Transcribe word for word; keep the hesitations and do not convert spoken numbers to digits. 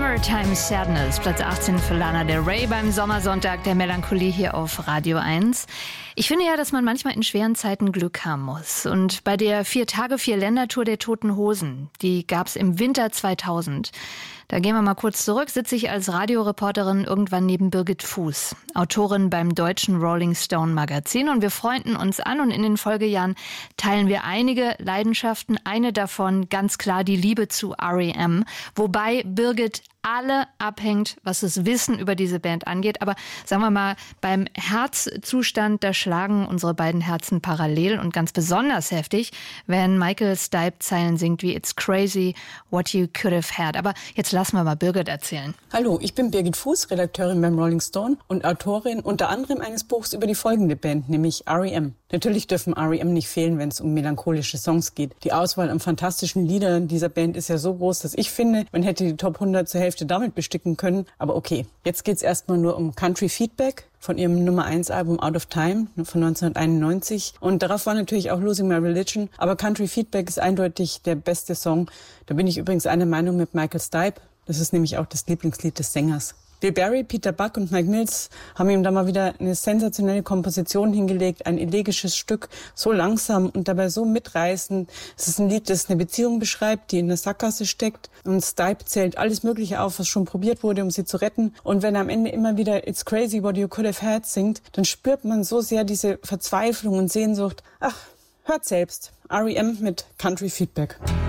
Summertime Sadness, Platz achtzehn für Lana Del Rey beim Sommersonntag der Melancholie hier auf Radio eins. Ich finde ja, dass man manchmal in schweren Zeiten Glück haben muss. Und bei der Vier-Tage-Vier-Länder-Tour der Toten Hosen, die gab's im Winter zweitausend. Da gehen wir mal kurz zurück, sitze ich als Radioreporterin irgendwann neben Birgit Fuß, Autorin beim deutschen Rolling Stone Magazin, und wir freunden uns an, und in den Folgejahren teilen wir einige Leidenschaften, eine davon ganz klar die Liebe zu R E M, wobei Birgit alle abhängt, was das Wissen über diese Band angeht. Aber sagen wir mal, beim Herzzustand, da schlagen unsere beiden Herzen parallel und ganz besonders heftig, wenn Michael Stipe Zeilen singt wie It's crazy what you could have had. Aber jetzt lassen wir mal Birgit erzählen. Hallo, ich bin Birgit Fuß, Redakteurin beim Rolling Stone und Autorin unter anderem eines Buchs über die folgende Band, nämlich R E M. Natürlich dürfen R E M nicht fehlen, wenn es um melancholische Songs geht. Die Auswahl an fantastischen Liedern dieser Band ist ja so groß, dass ich finde, man hätte die Top hundert zur Hälfte damit besticken können. Aber okay, jetzt geht's erstmal nur um Country Feedback von ihrem Nummer eins Album Out of Time von neunzehnhunderteinundneunzig. Und darauf war natürlich auch Losing My Religion. Aber Country Feedback ist eindeutig der beste Song. Da bin ich übrigens einer Meinung mit Michael Stipe. Das ist nämlich auch das Lieblingslied des Sängers. Bill Berry, Peter Buck und Mike Mills haben ihm da mal wieder eine sensationelle Komposition hingelegt, ein elegisches Stück, so langsam und dabei so mitreißend. Es ist ein Lied, das eine Beziehung beschreibt, die in der Sackgasse steckt, und Stipe zählt alles Mögliche auf, was schon probiert wurde, um sie zu retten. Und wenn er am Ende immer wieder It's crazy what you could have had singt, dann spürt man so sehr diese Verzweiflung und Sehnsucht. Ach, hört selbst. R E M mit Country Feedback.